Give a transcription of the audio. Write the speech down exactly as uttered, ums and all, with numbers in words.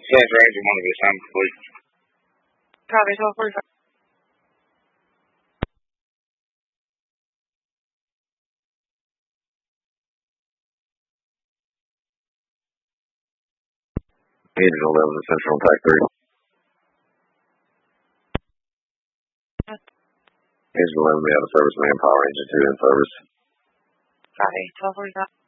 South Ranger, one of the assignment complete. Copy, twelve forty-five. Engine eleven, Central Attack three. Engine eleven, we have a service manpower. Engine two in service. Copy, twelve forty-five.